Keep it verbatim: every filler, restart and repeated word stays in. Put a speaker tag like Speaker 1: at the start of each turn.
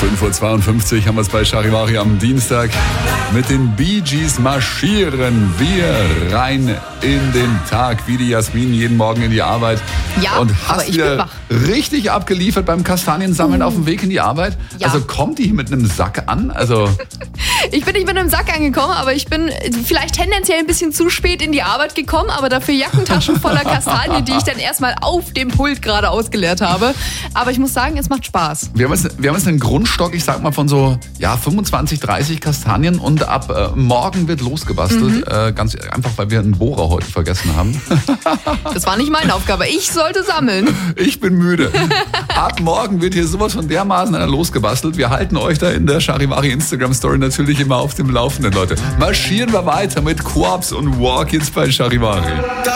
Speaker 1: fünf Uhr zweiundfünfzig haben wir es bei Charivari am Dienstag. Mit den Bee Gees marschieren wir rein in den Tag, wie die Jasmin jeden Morgen in die Arbeit.
Speaker 2: Ja,
Speaker 1: und
Speaker 2: aber
Speaker 1: hast
Speaker 2: ich bin
Speaker 1: dir
Speaker 2: wach.
Speaker 1: richtig abgeliefert beim Kastaniensammeln
Speaker 2: Uh.
Speaker 1: auf dem Weg in die Arbeit.
Speaker 2: Ja.
Speaker 1: Also kommt die mit einem Sack an? Also
Speaker 2: Ich bin nicht mit einem Sack angekommen, aber ich bin vielleicht tendenziell ein bisschen zu spät in die Arbeit gekommen, aber dafür Jackentaschen voller Kastanien, die ich dann erstmal auf dem Pult gerade ausgeleert habe. Aber ich muss sagen, es macht Spaß.
Speaker 1: wir haben jetzt, wir haben jetzt einen Grundstock, ich sag mal von so ja, fünfundzwanzig, dreißig Kastanien und ab äh, morgen wird losgebastelt.
Speaker 2: Mhm.
Speaker 1: Äh, ganz einfach, weil wir einen Bohrer heute vergessen haben.
Speaker 2: Das war nicht meine Aufgabe. Ich sollte sammeln.
Speaker 1: Ich bin müde. Ab morgen wird hier sowas von dermaßen einer losgebastelt. Wir halten euch da in der Charivari Instagram Story natürlich immer auf dem Laufenden, Leute. Marschieren wir weiter mit Quabs und Walk jetzt bei Charivari.